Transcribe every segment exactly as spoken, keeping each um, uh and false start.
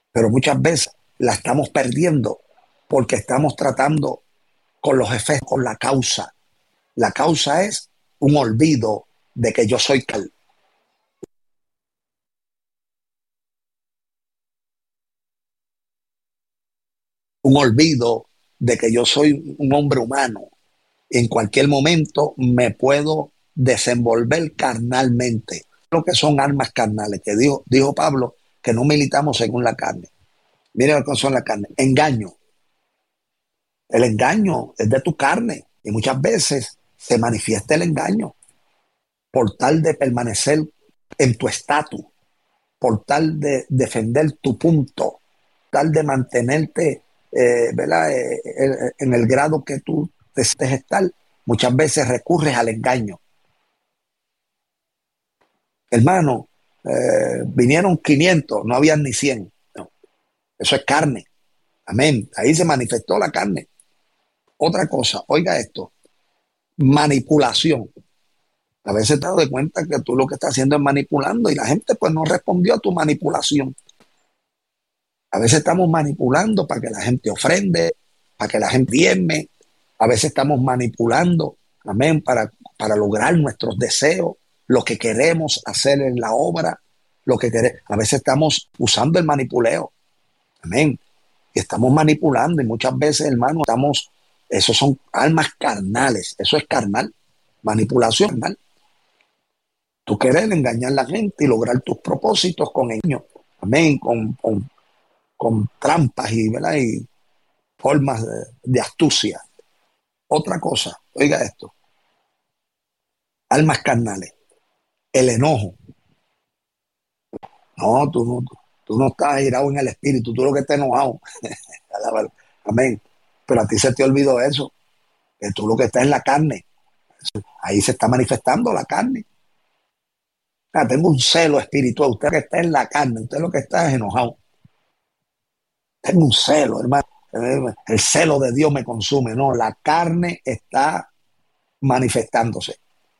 pero muchas veces la estamos perdiendo porque estamos tratando con los efectos, con la causa. La causa es un olvido de que yo soy cal, un olvido de que yo soy un hombre humano. En cualquier momento me puedo desenvolver carnalmente. Lo que son armas carnales, que dijo, dijo Pablo, que no militamos según la carne. Miren lo que son la carne. Engaño. El engaño es de tu carne y muchas veces se manifiesta el engaño por tal de permanecer en tu estatus, por tal de defender tu punto, tal de mantenerte eh, ¿verdad? Eh, eh, en el grado que tú desees estar. Muchas veces recurres al engaño. Hermano, eh, vinieron quinientos, no habían ni cien. No, eso es carne. Amén. Ahí se manifestó la carne. Otra cosa, oiga esto, manipulación. A veces te das cuenta que tú lo que estás haciendo es manipulando y la gente pues no respondió a tu manipulación. A veces estamos manipulando para que la gente ofrende, para que la gente diezme. A veces estamos manipulando, amén, para, para lograr nuestros deseos, lo que queremos hacer en la obra, lo que queremos. A veces estamos usando el manipuleo, amén. Y estamos manipulando y muchas veces, hermano, estamos, esos son almas carnales, eso es carnal, manipulación carnal. Tú quieres engañar a la gente y lograr tus propósitos con engaño, amén, con, con, con trampas y, ¿verdad? Y formas de, de astucia. Otra cosa, oiga esto, almas carnales, el enojo. No, tú no, tú, tú no estás girado en el espíritu, tú lo que estás enojado. Amén. Pero a ti se te olvidó eso, que tú lo que estás en la carne. Ahí se está manifestando la carne. Ah, tengo un celo espiritual. Usted que está en la carne, usted lo que está es enojado. Tengo un celo, hermano. El celo de Dios me consume. No, la carne está manifestándose.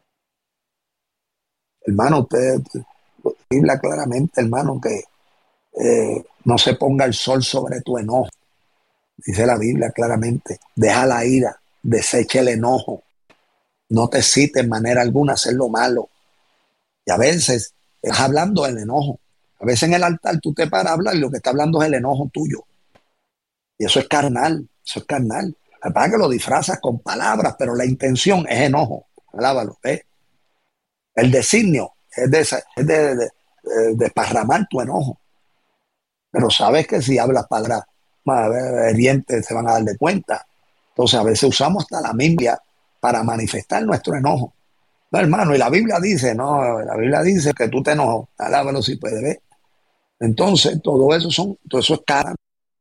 Hermano, usted Biblia claramente, hermano, que eh, no se ponga el sol sobre tu enojo. Dice la Biblia claramente. Deja la ira, desecha el enojo. No te cite en manera alguna hacer lo malo. Y a veces estás hablando del enojo. A veces en el altar tú te paras a hablar y lo que está hablando es el enojo tuyo. Y eso es carnal, eso es carnal. Para que lo disfrazas con palabras, pero la intención es enojo. Alábalo, ¿eh? El designio es de, es de, de, de desparramar tu enojo. Pero sabes que si hablas palabras más hirientes se van a dar de cuenta. Entonces a veces usamos hasta la Biblia para manifestar nuestro enojo. No, hermano, y la Biblia dice, no, la Biblia dice que tú te enojas. Alábalo si puedes ver. Entonces, todo eso son, todo eso es cara.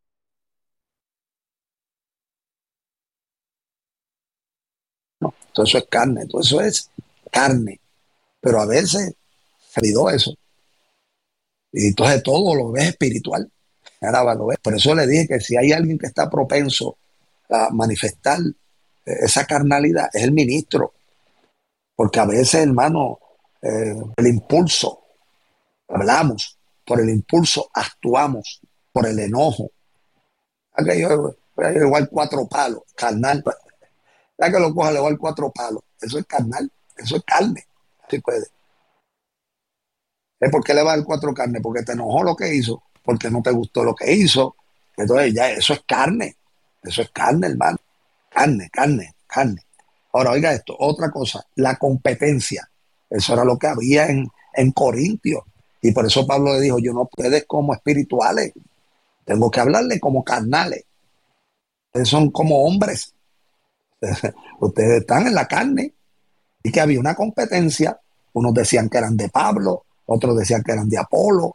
No, todo eso es carne, todo eso es carne. Pero a veces se olvidó eso. Y entonces todo lo ves espiritual. Ahora lo ves. Por eso le dije que si hay alguien que está propenso a manifestar esa carnalidad, es el ministro. Porque a veces, hermano, eh, el impulso, hablamos, por el impulso actuamos, por el enojo. Que yo, yo igual cuatro palos, carnal. Ya que lo coja, le voy al cuatro palos. Eso es carnal, eso es carne. Así puede. ¿Es por qué le va al cuatro carne? Porque te enojó lo que hizo, porque no te gustó lo que hizo. Entonces ya eso es carne. Eso es carne, hermano. Carne, carne, carne. Ahora, oiga esto, otra cosa, la competencia. Eso era lo que había en, en Corintios. Y por eso Pablo le dijo, yo no puedes como espirituales, tengo que hablarle como carnales. Ustedes son como hombres. Ustedes están en la carne y que había una competencia. Unos decían que eran de Pablo, otros decían que eran de Apolo.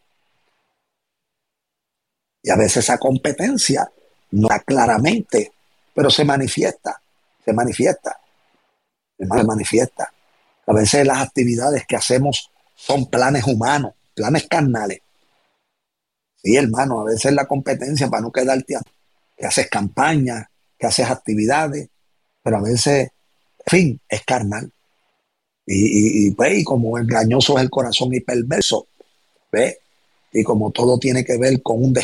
Y a veces esa competencia no está claramente, pero se manifiesta, se manifiesta, se manifiesta. A veces las actividades que hacemos son planes humanos, planes carnales. Sí, hermano, a veces la competencia para no quedarte a que haces campañas, que haces actividades, pero a veces, en fin, es carnal. Y, y, y, pues, y como engañoso es el corazón y perverso, ¿ves? Y como todo tiene que ver con un